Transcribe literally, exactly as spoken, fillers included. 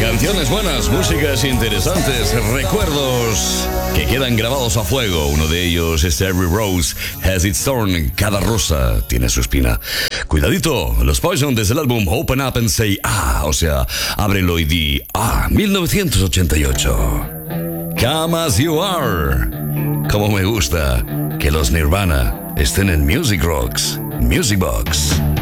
Canciones buenas, músicas interesantes, recuerdos que quedan grabados a fuego. Uno de ellos es Every Rose Has Its Thorn. Cada rosa tiene su espina. Cuidadito, los Poison desde el álbum Open Up and Say Ah, o sea, ábrelo y di Ah, mil novecientos ochenta y ocho. Come As You Are. Como me gusta que los Nirvana estén en Music Rocks, Music Box.